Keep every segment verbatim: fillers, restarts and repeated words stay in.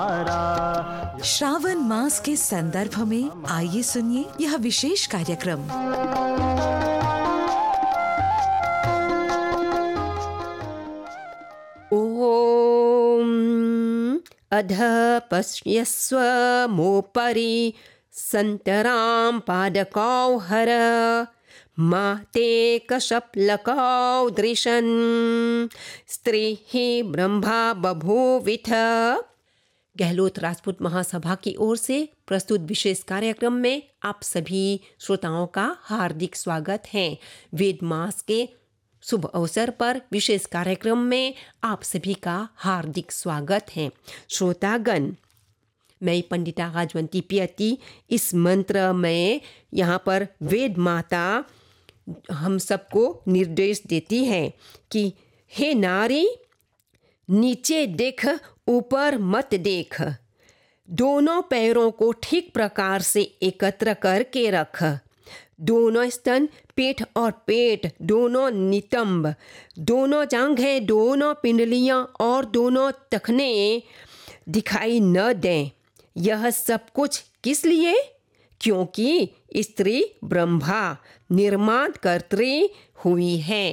श्रावण मास के संदर्भ में आइए सुनिए यह विशेष कार्यक्रम। ॐ अधः पश्यस्व मोपरि सन्तरां पादकौ हर मा ते कशप्लकौ दृशन् स्त्रीः ब्रह्मा बभूविथ। गहलोत राजपूत महासभा की ओर से प्रस्तुत विशेष कार्यक्रम में आप सभी श्रोताओं का हार्दिक स्वागत है। वेद मास के शुभ अवसर पर विशेष कार्यक्रम में आप सभी का हार्दिक स्वागत है। श्रोतागण, मैं पंडिता राजवंती पियती इस मंत्र में यहाँ पर वेद माता हम सबको निर्देश देती है कि हे नारी, नीचे देख ऊपर मत देख, दोनों पैरों को ठीक प्रकार से एकत्र करके रख, दोनों स्तन, पीठ और पेट दोनों नितंब, दोनों जांघें, दोनों पिंडलियां और दोनों टखने दिखाई न दें। यह सब कुछ किस लिए? क्योंकि स्त्री ब्रह्मा निर्माण कर्त्री हुई है।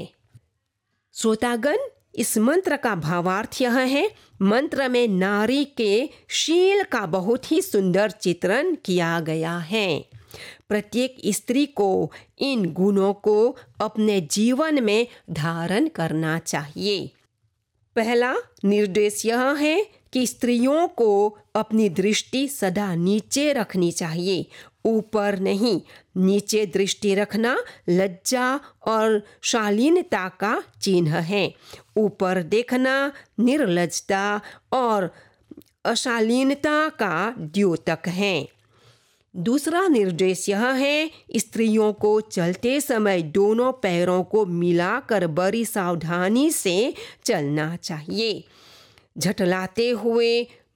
श्रोतागण, इस मंत्र का भावार्थ यह है, मंत्र में नारी के शील का बहुत ही सुंदर चित्रण किया गया है। प्रत्येक स्त्री को इन गुणों को अपने जीवन में धारण करना चाहिए। पहला निर्देश यह है कि स्त्रियों को अपनी दृष्टि सदा नीचे रखनी चाहिए, ऊपर नहीं। नीचे दृष्टि रखना लज्जा और शालीनता का चिन्ह है। ऊपर देखना निर्लज्जता और अशालीनता का द्योतक है। दूसरा निर्देश यह है, स्त्रियों को चलते समय दोनों पैरों को मिलाकर बड़ी सावधानी से चलना चाहिए। झटलाते हुए